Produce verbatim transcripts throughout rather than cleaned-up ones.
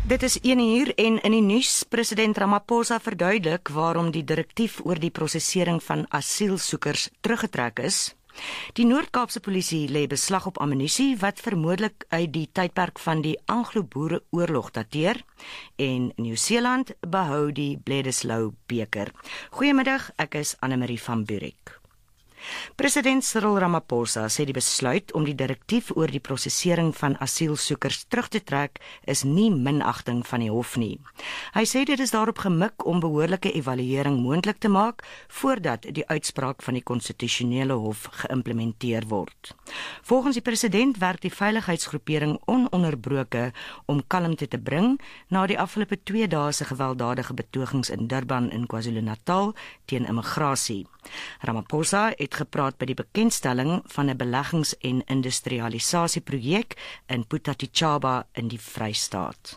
Dit is een uur en in die nuus, president Ramaphosa verduidelik waarom die direktief oor die prosesering van asielsoekers teruggetrek is. Die Noord-Kaapse polisie lê beslag op ammunisie wat vermoedelik uit die tydperk van die Anglo-Boereoorlog dateer en Nieu-Seeland behou die Bledisloe beker. Goeiemiddag, ek is Annemarie van Burek. President Cyril Ramaphosa sê die besluit om die direktief oor die prosesering van asielsoekers terug te trek is nie minagting van die hof nie. Hy sê dit is daarop gemik om behoorlike evaluering moontlik te maak voordat die uitspraak van die konstitusionele hof geïmplementeer word. Volgens die president werk die veiligheidsgroepering ononderbroke om kalmte te bring na die afgelope twee dae se gewelddadige betogings in Durban in KwaZulu-Natal teen immigrasie. Ramaphosa het gepraat by die bekendstelling van 'n beleggings- en industrialisasieprojek in Phuthaditjhaba in die Vrystaat.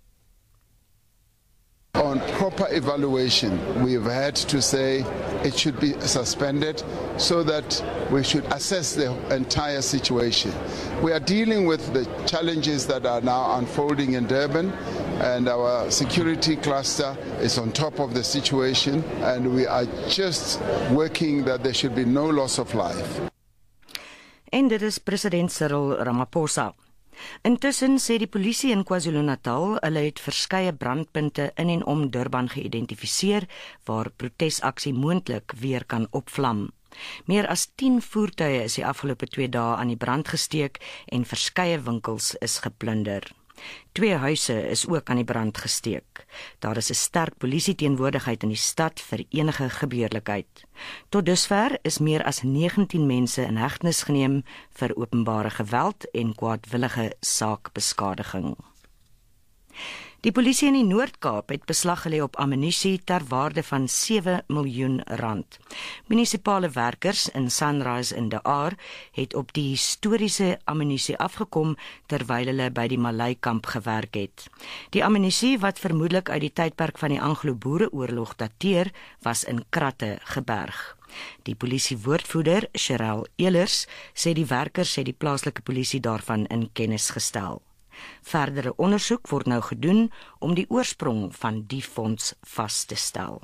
On proper evaluation, we have had to say it should be suspended so that we should assess the entire situation. We are dealing with the challenges that are now unfolding in Durban, and our security cluster is on top of the situation, and we are just working that there should be no loss of life. En dit is president Cyril Ramaphosa. Intussen sê die polisie in KwaZulu-Natal hulle het verskeie brandpunte in en om Durban geïdentifiseer waar protesaksie moontlik weer kan opvlam. Meer as tien voertuie is die afgelope twee dae aan die brand gesteek en verskeie winkels is geplunder. Twee huise is ook aan die brand gesteek. Daar is 'n sterk polisieteenwoordigheid in die stad vir enige gebeurlikheid. Tot dusver is meer as negentien mense in hegtenis geneem vir openbare geweld en kwaadwillige saakbeskadiging. Die polisie in die Noord-Kaap het beslag gelê op ammunisie ter waarde van sewe miljoen rand. Munisipale werkers in Sunrise in De Aar het op die historiese ammunisie afgekom terwyl hulle by die Malay-kamp gewerk het. Die ammunisie wat vermoedelik uit die tydperk van die Anglo-Boereoorlog dateer, was in kratte geberg. Die polisiewoordvoerder, Cheryl Elers, sê die werkers het die plaaslike polisie daarvan in kennis gestel. Verdere ondersoek word nou gedoen om die oorsprong van die fonds vas te stel.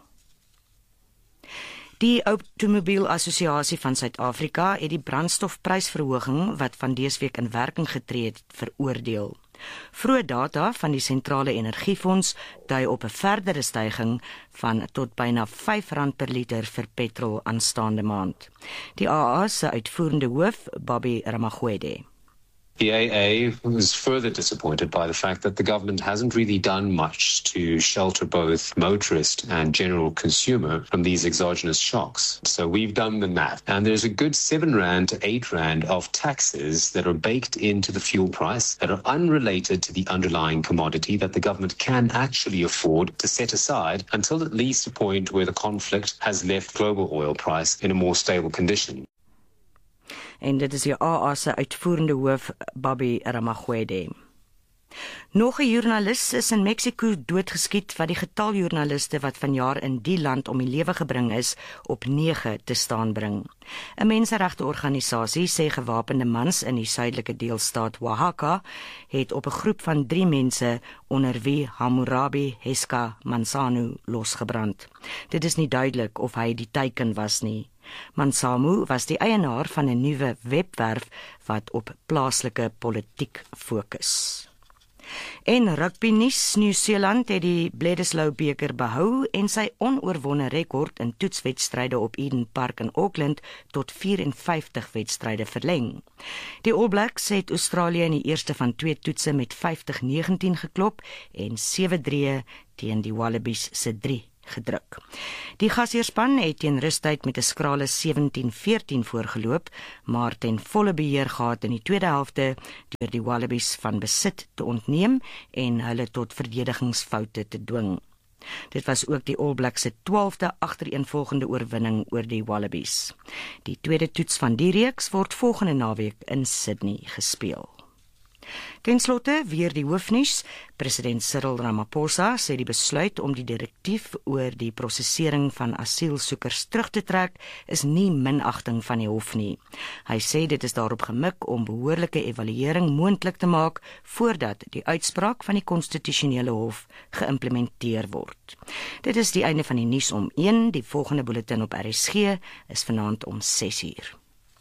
Die Automobielassosiasie van Suid-Afrika het die brandstofprysverhoging wat van dese week in werking getree het, veroordeel. Vroeë data van die sentrale energiefonds dui op 'n verdere styging van tot byna vyf rand per liter vir petrol aanstaande maand. Die A A se uitvoerende hoof, Bobby Ramagwede. The A A was further disappointed by the fact that the government hasn't really done much to shelter both motorist and general consumer from these exogenous shocks. So we've done the math, and there's a good seven rand to eight rand of taxes that are baked into the fuel price that are unrelated to the underlying commodity that the government can actually afford to set aside until at least a point where the conflict has left global oil price in a more stable condition. En dit is die A A se uitvoerende hoof, Bobby Ramagwede. Nog 'n joernalis is in Mexiko doodgeskiet wat die getal joernaliste wat vanjaar in die land om die lewe gebring is, op nege te staan bring. 'n Menseregteorganisasie sê gewapende mans in die suidelike deelstaat Oaxaca het op 'n groep van drie mense onder wie Hammurabi Heska Manzano losgebrand. Dit is nie duidelik of hy die teiken was nie. Mansamu was die eienaar van 'n nuwe webwerf wat op plaaslike politiek fokus. En rugby nuus, Nieu-Seeland het die Bledisloe beker behou en sy onoorwonne rekord in toetswedstryde op Eden Park in Auckland tot vyf en vyftig wedstryde verleng. Die All Blacks het Australië in die eerste van twee toetse met vyftig negentien geklop en sewe drie teen die Wallabies se drie gedruk. Die gasheerspan het teen rustyd met 'n skrale sewentien veertien voorgeloop, maar ten volle beheer gehad in die tweede helfte deur die Wallabies van besit te ontneem en hulle tot verdedigingsfoute te dwing. Dit was ook die All Blacks se twaalfde agtereenvolgende oorwinning oor die Wallabies. Die tweede toets van die reeks word volgende naweek in Sydney gespeel. Ten slotte weer die hoofnuus. President Cyril Ramaphosa sê die besluit om die direktief oor die prosesering van asielsoekers terug te trek is nie minagting van die hof nie. Hy sê dit is daarop gemik om behoorlike evaluering moontlik te maak voordat die uitspraak van die konstitusionele hof geïmplementeer word. Dit is die einde van die nuus om een. Die volgende bulletin op R S G is vanaand om ses uur.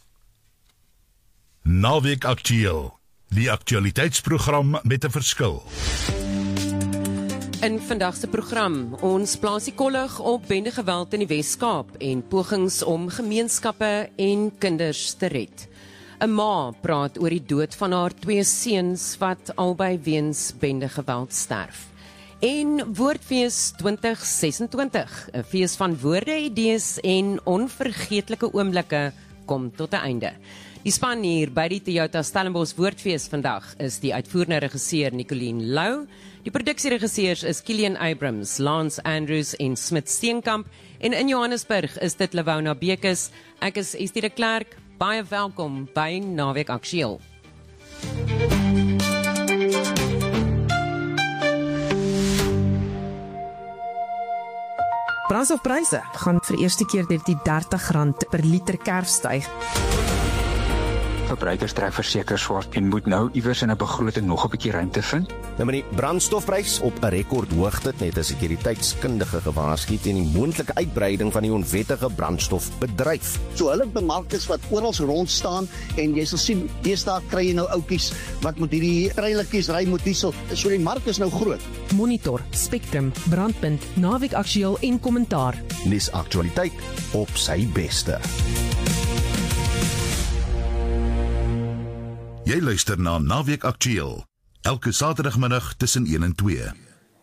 Naweek Aktueel. Die aktualiteitsprogram met 'n verskil. In vandag se program, ons plaas die kollig op bendegeweld in die Wes-Kaap en pogings om gemeenskappe en kinders te red. 'n Ma praat oor die dood van haar twee seuns wat albei weens bendegeweld sterf. En Woordfees twintig sesentwintig, 'n fees van woorde, idees en onvergeetlike oomblikke kom tot 'n einde. Die span hier by die Toyota Stellenbosch Woordfees vandag is die uitvoerende regisseur Nicoline Lou, die produksieregisseurs is Kilian Abrams, Lance Andrews en Smit Steenkamp, en in Johannesburg is dit Lewona Bekes. Ek is Estie de Klerk, baie welkom by Naweek Aktueel. Brandstofpryse gaan vir eerste keer deur die dertig rand per liter kerf styg. Verbruikers trek verseker swaar en moet nou iewers in 'n begroting nog 'n bietjie ruimte vind. Nou maar die brandstofprys op 'n rekordhoogte net as sekuriteitskundige gewaarsku teen die moontlike uitbreiding van die onwettige brandstofbedryf. So hulle bemarkers wat oral rond staan en jy sal sien, deesdae kry jy nou oudjies wat met hierdie treiletjies ry met diesel. So die mark is nou groot. Monitor, Spectrum, Brandpunt, Naweek Aktueel en kommentaar. Dis aktualiteit op sy beste. Jy luister na Naweek Aktueel, elke Saterdagmiddag tussen een en twee.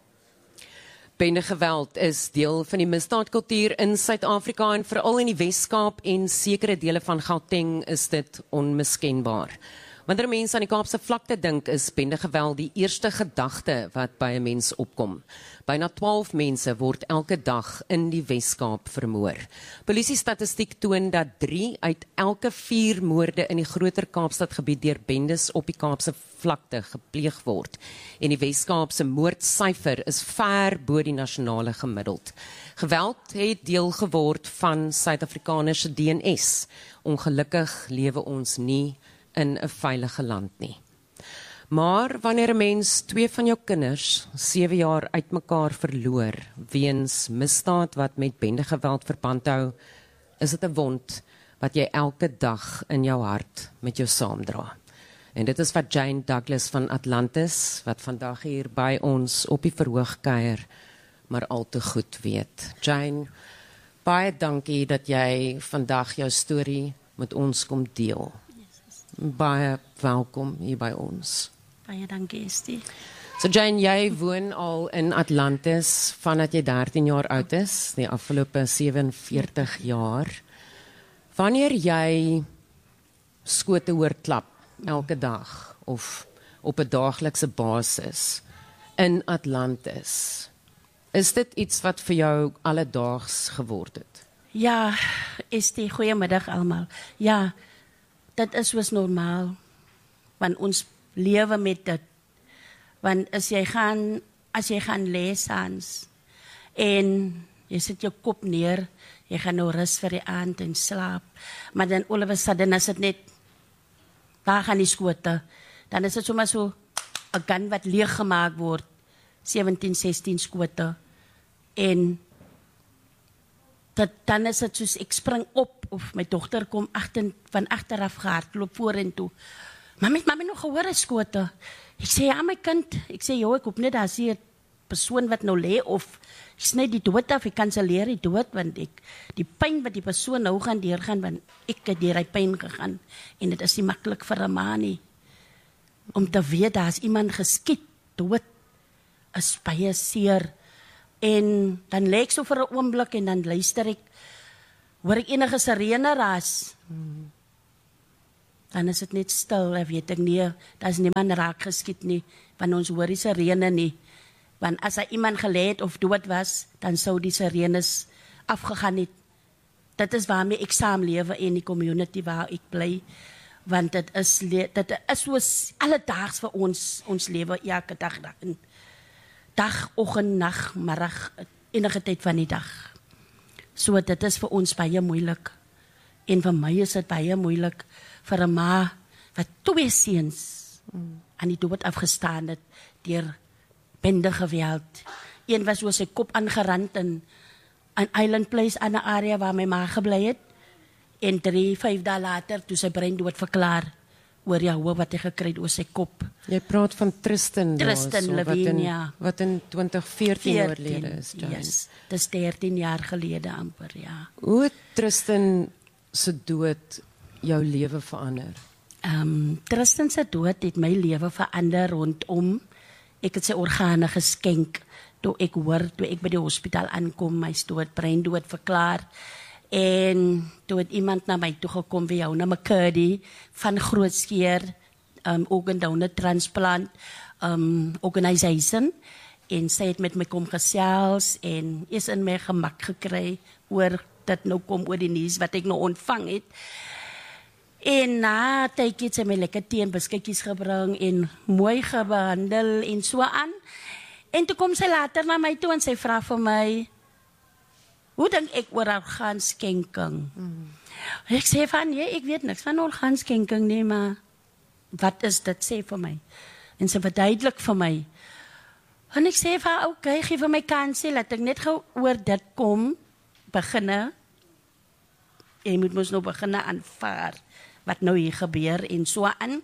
Bendegeweld is deel van die misdaadkultuur in Suid-Afrika en veral in die Wes-Kaap en sekere dele van Gauteng is dit onmiskenbaar. Wanneer mense aan die Kaapse vlakte dink, is bendegeweld die eerste gedagte wat by 'n mens opkom. Byna twaalf mense word elke dag in die Wes-Kaap vermoor. Polisiestatistiek toon dat drie uit elke vier moorde in die groter Kaapstadgebied deur bendes op die Kaapse vlakte gepleeg word. En die Wes-Kaapse moordsyfer is ver bo die nasionale gemiddeld. Geweld het deel geword van Suid-Afrikaners se D N S. Ongelukkig lewe ons nie in 'n veilige land nie. Maar wanneer 'n mens twee van jou kinders sewe jaar uitmekaar verloor weens misdaad wat met bendegeweld verband hou, is dit 'n wond wat jy elke dag in jou hart met jou saamdra. En dit is wat Jane Douglas van Atlantis, wat vandag hier by ons op die verhoog kuier, maar al te goed weet. Jane, baie dankie dat jy vandag jou storie met ons kom deel. Baie welkom hier by ons. Baie dankie, Estie. So Jane, jy woon al in Atlantis vandat jy dertien jaar oud is, die afgelope sewenveertig jaar. Wanneer jy skote hoor klap elke dag of op 'n daaglikse basis in Atlantis, is dit iets wat vir jou alledaags geword het? Ja, Estie, goeiemiddag almal. Ja, dit is soos normaal, want ons lewe met dit. Want as jy gaan, as jy gaan lees, Hans, en jy sit jou kop neer, jy gaan nou rus vir die aand en slaap, maar dan all of a sudden is dit net, daar gaan die skote, dan is dit sommer so, 'n gun wat leeg gemaak word, sewentien, sestien skote, en dat, dan is dit soos, ek spring op, of my dogter kom achter, van agteraf gehardloop vorentoe. Mami, mami nog gehoor is skote. Ek sê, ja my kind, ek sê, joh, ek hoop net, daar is hier 'n persoon wat nou lê, of ek sny die dood af, ek kanselleer die dood, want ek, die pyn wat die persoon nou gaan deurgaan, want ek het deur die pyn gegaan, en dit is nie maklik vir 'n ma nie, om te weet, daar is iemand geskiet, dood, is baie seer, en dan lê ek so vir 'n oomblik, en dan luister ek, hoor ek enige sirene raas, hmm. dan is dit net stil, en weet ek nie, daar is niemand raak geskiet nie, want ons hoor die sirene nie, want as hy iemand gelê het of dood was, dan sou die sirenes afgegaan het. Dit is waarmee ek saamlewe in die community waar ek bly, want dit is dit is soos alledaags vir ons ons lewe elke dag dag dag oggend nag middag enige tyd van die dag. So dit is vir ons baie moeilik. En vir my is dit baie moeilik vir 'n ma wat twee seuns mm. aan die dood afgestaan het deur bende geweld. Een was oor sy kop aangerand in 'n Island Place aan 'n area waar my ma gebly het. En drie, vyf dae later toe sy brein dood verklaar oor die houe wat hy gekry het oor sy kop. Jy praat van Tristan, Tristan daar, so, Levine, wat in, ja. Wat in twintig veertien oorlede is. Jane. Yes, dis dertien jaar gelede amper, ja. Hoe het Tristan se dood jou lewe verander? Um, Tristan se dood het my lewe verander rondom. Ek het sy organe geskenk toe ek hoor, toe ek by die hospitaal aankom, my dood, brein dood verklaar. En toe het iemand na my toe gekom, wie jou na McCurdy van Grootskeer um, organ donor transplant um, organisation. En sy het met my kom gesels en is in my gemak gekry oor dat nou kom oor die nuus wat ek nou ontvang het. En na tydjie het sy my lekker tee en beskikkies gebring en mooi gebehandel en so aan. En toe kom sy later na my toe en sy vra vir my, hoe dink ek oor orgaanskenking? Mm. Ek sê van, nee, ek weet niks van orgaanskenking nie, maar wat is dit, sê vir my? En sy verduidelik vir my. En ek sê van, oké, okay, geef vir my kansie, laat ek net gou oor dit kom, beginne. Jy moet ons nou beginne aanvaar wat nou hier gebeur en so aan.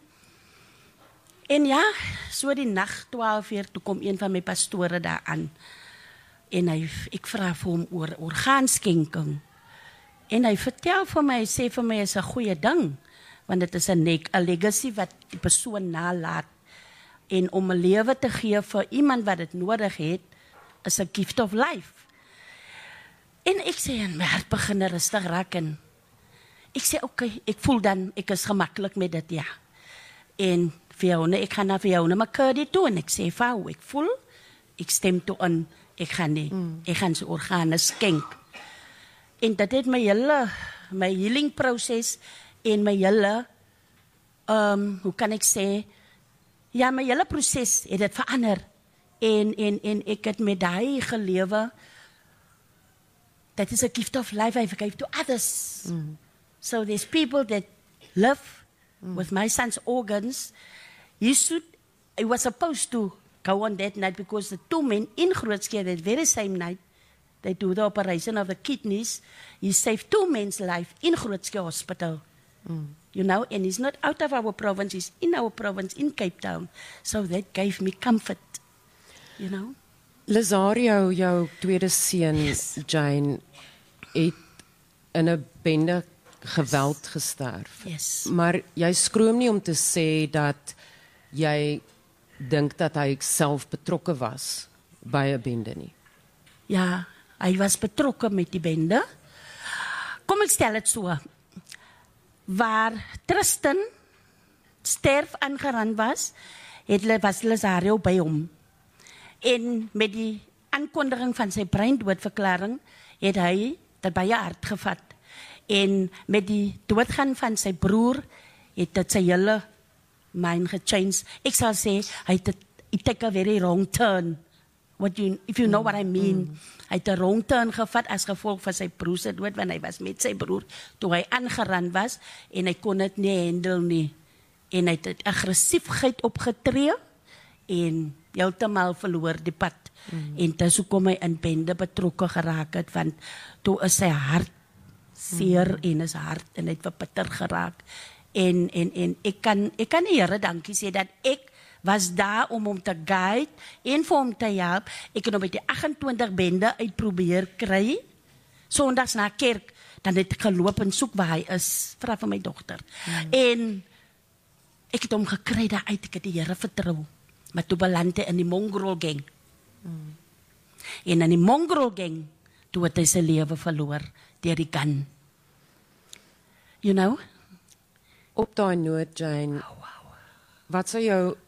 En ja, so die nag twaalf uur, toe kom een van my pastore daar aan. En hy, ek vra vir hom oor orgaanskenking. En hy vertel vir my, hy sê vir my, is 'n goeie ding, want dit is 'n legacy wat die persoon nalaat. En om 'n lewe te gee vir iemand wat dit nodig het, is 'n gift of life. En ek sê, en my hart begin rustig raak en ek sê, oké, okay, ek voel dan, ek is gemakkelijk met dit, ja. En Fiona, ek gaan na Fiona McCurdy toe en ek sê, vrouw, ek voel, ek stem toe in, ek gaan nie, mm. ek gaan sy organe skenk. En dat het my hele, my healing proces en my hele, um, hoe kan ek sê, ja, my hele proces het het verander. En, en, en ek het met die gelewe, that is a gift of life I gave to others. Mm. So there's people that live mm. with my son's organs. He should, he was supposed to go on that night because the two men in Grootskeer that very same night, they do the operation of the kidneys. He saved two men's life in Grootskeer Hospital. Mm. You know, and he's not out of our province, he's in our province, in Cape Town. So that gave me comfort, you know. Lazario, jou tweede seun, yes. Jane, het in 'n bende geweld gesterf. Yes. Maar jy skroom nie om te sê dat jy dink dat hy self betrokke was by 'n bende nie. Ja, hy was betrokke met die bende. Kom ek stel dit so. Waar Tristan sterf aangerand was, het was Lazario by hom. En met die aankondiging van sy breindoodverklaring het hy dit baie hard gevat. En met die doodgaan van sy broer het dit sy hele mind gechange. Ek sal sê, hy het he take a very wrong turn. What you, if you know mm, what I mean. Mm. Hy het 'n wrong turn gevat as gevolg van sy broer se dood, want hy was met sy broer toe hy aangerand was en hy kon dit nie handle nie. En hy het aggressiefheid opgetree en heeltemal verloor die pad. Mm. En dis hoekom hy in bende betrokke geraak het, want toe is sy hart seer mm. en is hart en hy het verbitter geraak. En, en, en ek kan, ek kan die Here dankie sê dat ek was daar om hom te guide en vir hom te help. Ek het nou met die agt-en-twintig bende uitprobeer kry. Sondags na kerk, dan het ek geloop en soek waar hy is, vra van my dogter. Mm. En ek het hom gekry daar uit, ek het die Here vertrou. Maar toe beland hy in die mongrel gang. Mm. En in die mongrel gang, toe het hy sy lewe verloor deur die gun. You know? Op daai noot, Jane, oh, wow. Wat sou jou